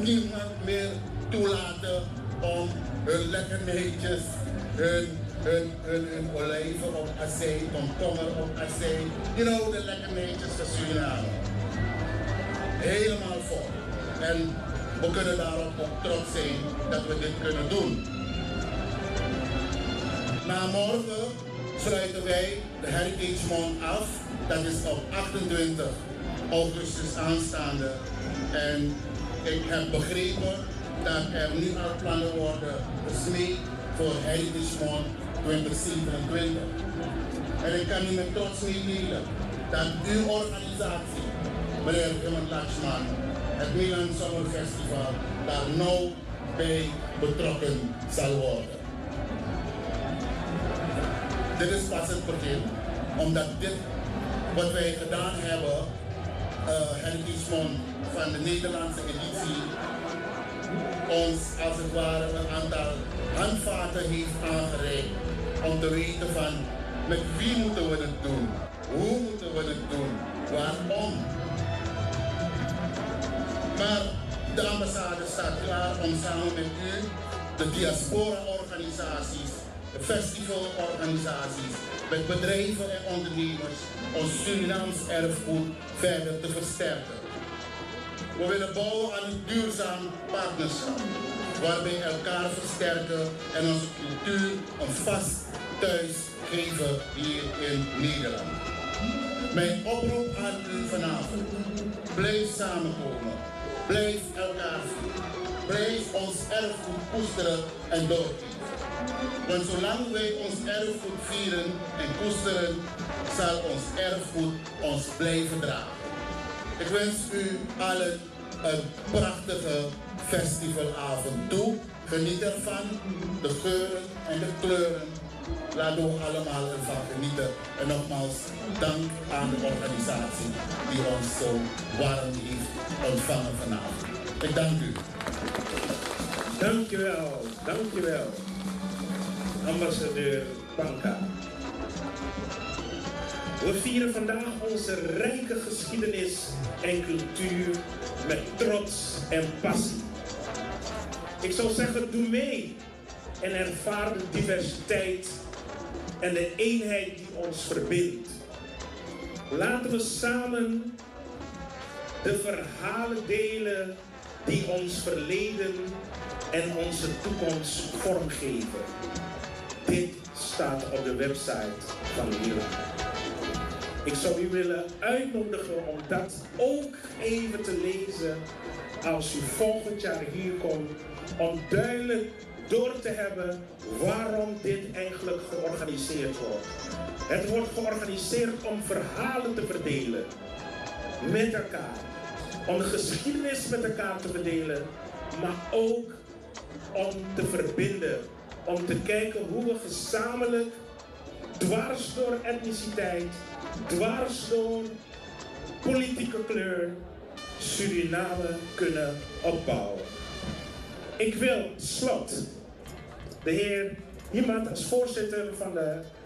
niemand meer toelaten om hun lekkernijetjes, hun olijven op azijn, komkommer op azijn. You know, de lekkernijetjes van Suriname. Helemaal vol. En we kunnen daarop ook trots zijn dat we dit kunnen doen. Na morgen sluiten wij de Heritage Month af. Dat is op 28 augustus aanstaande. En ik heb begrepen dat er nu al plannen worden gesmeed voor Heritage Month 2027. En ik kan u met trots meedelen dat uw organisatie, meneer Iman Lakshman, het Milan Summer Festival, daar nauw bij betrokken zal worden. Dit is pas het begin, omdat dit wat wij gedaan hebben, Heritage Month van de Nederlandse editie, ons als het ware een aantal handvaten heeft aangereikt om te weten van met wie moeten we het doen, hoe moeten we het doen, waarom. Maar de ambassade staat klaar om samen met u, de diaspora-organisaties, de festivalorganisaties, met bedrijven en ondernemers ons Surinaams erfgoed verder te versterken. We willen bouwen aan een duurzaam partnerschap, waarbij elkaar versterken en onze cultuur een vast thuis geven hier in Nederland. Mijn oproep aan u vanavond: blijf samenkomen, blijf elkaar zien, blijf ons erfgoed koesteren en doorgeven. Want zolang wij ons erfgoed vieren en koesteren, zal ons erfgoed ons blijven dragen. Ik wens u allen een prachtige festivalavond toe. Geniet ervan, de geuren en de kleuren. Laten we allemaal ervan genieten. En nogmaals, dank aan de organisatie die ons zo warm heeft ontvangen vanavond. Ik dank u. Dankjewel, dankjewel. Ambassadeur Banka. We vieren vandaag onze rijke geschiedenis en cultuur met trots en passie. Ik zou zeggen, doe mee en ervaar de diversiteit en de eenheid die ons verbindt. Laten we samen de verhalen delen die ons verleden en onze toekomst vormgeven. Dit staat op de website van Milan. Ik zou u willen uitnodigen om dat ook even te lezen als u volgend jaar hier komt, om duidelijk door te hebben waarom dit eigenlijk georganiseerd wordt. Het wordt georganiseerd om verhalen te verdelen met elkaar, om de geschiedenis met elkaar te verdelen, maar ook om te verbinden, om te kijken hoe we gezamenlijk, dwars door etniciteit, dwars door politieke kleur, Suriname kunnen opbouwen. Ik wil slot de heer iemand als voorzitter van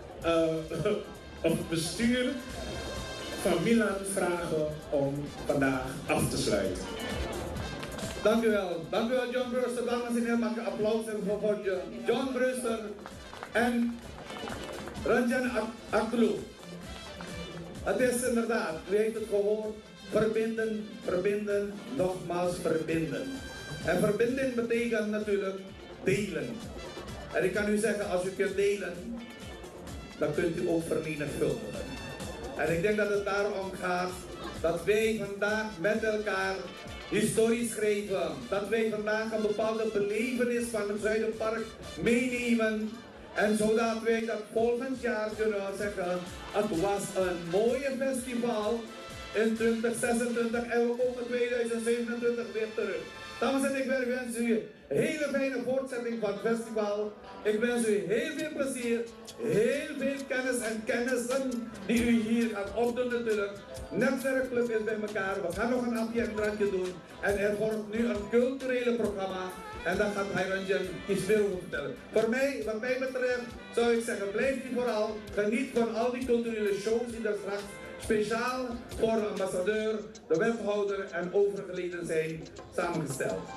het bestuur van Milan vragen om vandaag af te sluiten. Dank u wel John Brewster. Dames en heren, mag ik applaus hebben voor John Brewster en Ranjan Aklu. Het is inderdaad, u heeft het gehoord, verbinden, verbinden, nogmaals verbinden. En verbinding betekent natuurlijk delen. En ik kan u zeggen, als u kunt delen, dan kunt u ook vermenigvuldigen. En ik denk dat het daarom gaat dat wij vandaag met elkaar historie schrijven. Dat wij vandaag een bepaalde belevenis van het Zuiderpark meenemen. En zodat wij dat volgend jaar kunnen zeggen, het was een mooie festival in 2026 en we komen 2027 weer terug. Dames en heren, ik wens u een hele fijne voortzetting van het festival. Ik wens u heel veel plezier, heel veel kennis en kennissen die u hier gaat opdoen natuurlijk. Netwerkclub is bij elkaar, we gaan nog een hapje en drankje doen. En er wordt nu een culturele programma en daar gaat Hiranjan iets meer over vertellen. Wat mij betreft, zou ik zeggen, blijf u vooral, geniet van al die culturele shows die er straks speciaal voor de ambassadeur, de wethouder en overige leden zijn samengesteld.